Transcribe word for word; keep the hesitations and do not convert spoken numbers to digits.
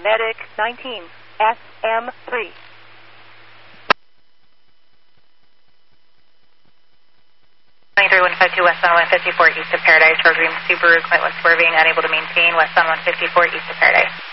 Medic nineteen, S M three. twenty-three one five two west on one fifty-four east of Paradise for green Subaru, quite west swerving, unable to maintain west on one fifty-four east of Paradise.